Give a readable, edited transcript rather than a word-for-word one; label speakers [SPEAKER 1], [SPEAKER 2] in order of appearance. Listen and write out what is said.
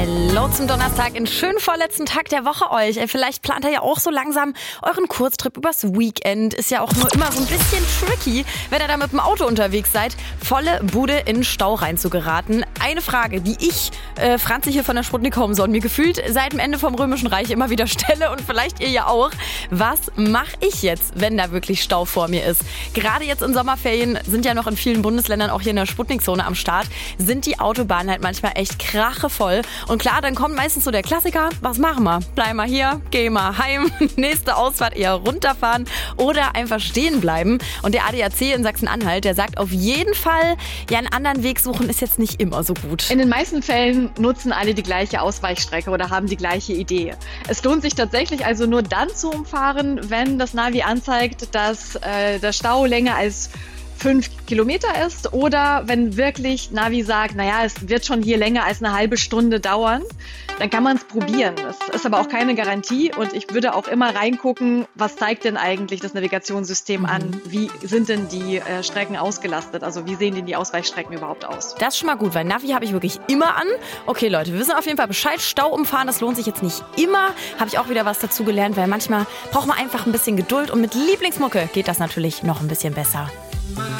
[SPEAKER 1] Hallo zum Donnerstag, in schönen vorletzten Tag der Woche euch. Vielleicht plant ihr ja auch so langsam euren Kurztrip übers Weekend. Ist ja auch nur immer so ein bisschen tricky, wenn ihr da mit dem Auto unterwegs seid, volle Bude in Stau rein zu geraten. Eine Frage, die ich, Franzi hier von der Sputnik Homeson, mir gefühlt seit dem Ende vom Römischen Reich immer wieder stelle und vielleicht ihr ja auch. Was mache ich jetzt, wenn da wirklich Stau vor mir ist? Gerade jetzt in Sommerferien sind ja noch in vielen Bundesländern, auch hier in der Sputnik-Zone am Start, sind die Autobahnen halt manchmal echt krachevoll. Und klar, dann kommt meistens so der Klassiker, was machen wir? Bleiben wir hier, gehen wir heim, nächste Ausfahrt eher runterfahren oder einfach stehen bleiben. Und der ADAC in Sachsen-Anhalt, der sagt auf jeden Fall, ja, einen anderen Weg suchen ist jetzt nicht immer so gut.
[SPEAKER 2] In den meisten Fällen nutzen alle die gleiche Ausweichstrecke oder haben die gleiche Idee. Es lohnt sich tatsächlich also nur dann zu umfahren, wenn das Navi anzeigt, dass der Stau länger als 5 Kilometer ist oder wenn wirklich Navi sagt, naja, es wird schon hier länger als eine halbe Stunde dauern, dann kann man es probieren. Es ist aber auch keine Garantie und ich würde auch immer reingucken, was zeigt denn eigentlich das Navigationssystem an? Wie sind denn die Strecken ausgelastet? Also wie sehen denn die Ausweichstrecken überhaupt aus?
[SPEAKER 1] Das ist schon mal gut, weil Navi habe ich wirklich immer an. Okay Leute, wir wissen auf jeden Fall Bescheid, Stau umfahren, das lohnt sich jetzt nicht immer. Habe ich auch wieder was dazu gelernt, weil manchmal braucht man einfach ein bisschen Geduld und mit Lieblingsmucke geht das natürlich noch ein bisschen besser.